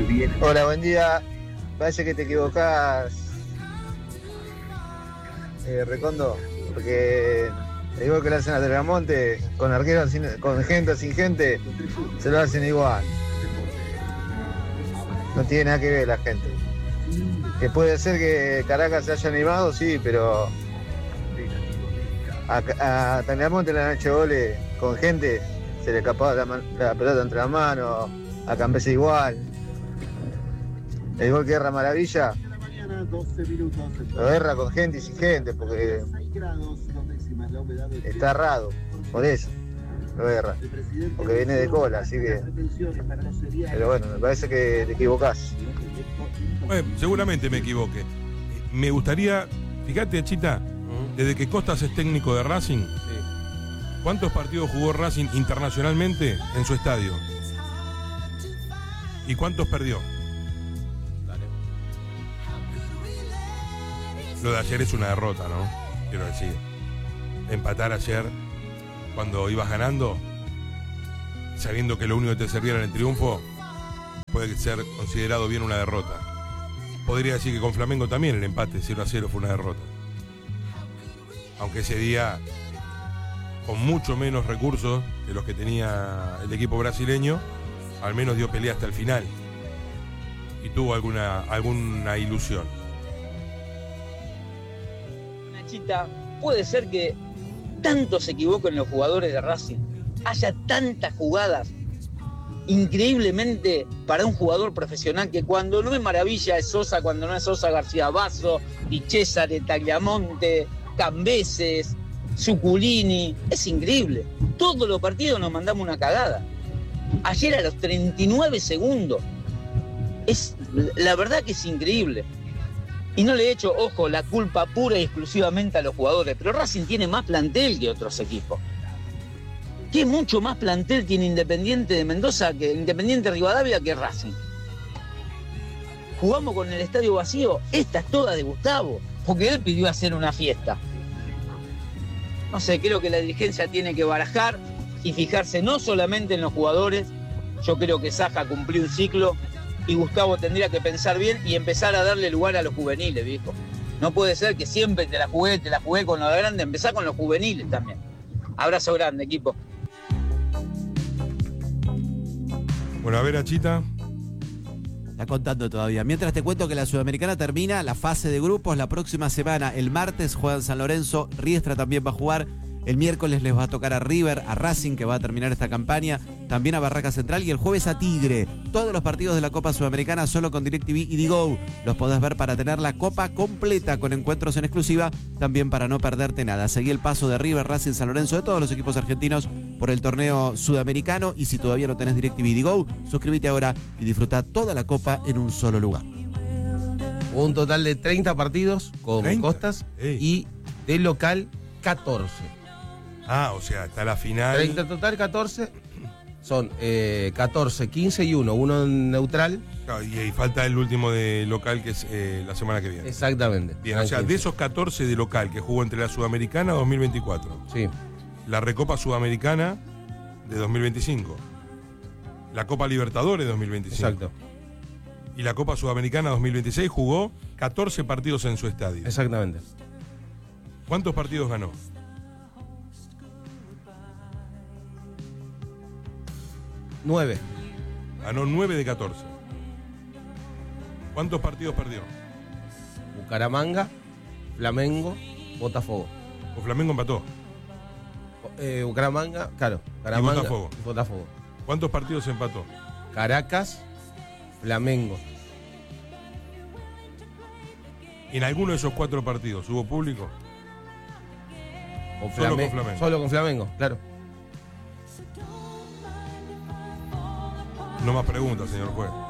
Hola, buen día. Parece que te equivocás, Recondo, porque el gol que le hacen a Telemonte, con arqueros, con gente o sin gente, se lo hacen igual. No tiene nada que ver la gente. Que puede ser que Caracas se haya animado, sí, pero a Telemonte le han hecho goles con gente, se le escapaba la pelota entre las manos, a Campese igual. El gol que erra Maravilla lo erra con gente y sin gente, porque está errado, por eso lo erra, porque viene de cola, así que. Pero bueno, me parece que te equivocás. Seguramente me equivoque. Me gustaría, fíjate, Chita, desde que Costas es técnico de Racing, ¿cuántos partidos jugó Racing internacionalmente en su estadio? ¿Y cuántos perdió? Lo de ayer es una derrota, ¿no? Quiero decir, empatar ayer cuando ibas ganando, sabiendo que lo único que te servía era el triunfo, puede ser considerado bien una derrota. Podría decir que con Flamengo también el empate 0-0 fue una derrota. Aunque ese día, con mucho menos recursos que los que tenía el equipo brasileño, al menos dio pelea hasta el final y tuvo alguna ilusión. Nachita, puede ser que tanto se equivoquen los jugadores de Racing, haya tantas jugadas increíblemente para un jugador profesional, que cuando no es Maravilla es Sosa, cuando no es Sosa García Basso, Di Cesare, Tagliamonte, Cambeses, Zuculini. Es increíble. Todos los partidos nos mandamos una cagada. Ayer a los 39 segundos. La verdad que es increíble. Y no le he hecho, ojo, la culpa pura y exclusivamente a los jugadores, pero Racing tiene más plantel que otros equipos. Tiene mucho más plantel, tiene Independiente de Mendoza, que Independiente Rivadavia, que Racing. Jugamos con el estadio vacío, esta es toda de Gustavo, porque él pidió hacer una fiesta. No sé, creo que la dirigencia tiene que barajar y fijarse no solamente en los jugadores. Yo creo que Saja cumplió un ciclo y Gustavo tendría que pensar bien y empezar a darle lugar a los juveniles, viejo. No puede ser que siempre te la jugué con los grandes, empezá con los juveniles también. Abrazo grande, equipo. Bueno, a ver, Achita. Está contando todavía. Mientras te cuento que la Sudamericana termina la fase de grupos la próxima semana. El martes juegan San Lorenzo, Riestra también va a jugar. El miércoles les va a tocar a River, a Racing, que va a terminar esta campaña, también a Barraca Central, y el jueves a Tigre. Todos los partidos de la Copa Sudamericana solo con DirecTV y Digo. Los podés ver para tener la Copa completa con encuentros en exclusiva, también para no perderte nada. Seguí el paso de River, Racing, San Lorenzo, de todos los equipos argentinos por el torneo sudamericano, y si todavía no tenés DirecTV y Digo, suscríbete ahora y disfruta toda la Copa en un solo lugar. Un total de 30 partidos con 30. Costas y de local 14. Ah, o sea, está la final. 30 total, 14. Son 14, 15 y 1 neutral. Claro, y falta el último de local, que es la semana que viene. Exactamente. Bien, o sea, 15. De esos 14 de local que jugó entre la Sudamericana 2024. Sí. La Recopa Sudamericana de 2025. La Copa Libertadores 2025. Exacto. Y la Copa Sudamericana 2026 jugó 14 partidos en su estadio. Exactamente. ¿Cuántos partidos ganó? 9. Ganó 9 de 14. ¿Cuántos partidos perdió? Bucaramanga, Flamengo, Botafogo. O Flamengo empató. Bucaramanga, claro. Bucaramanga, Y Botafogo. ¿Cuántos partidos empató? Caracas, Flamengo. ¿En alguno de esos 4 partidos hubo público? Solo con Flamengo. Solo con Flamengo, claro. No más preguntas, señor juez.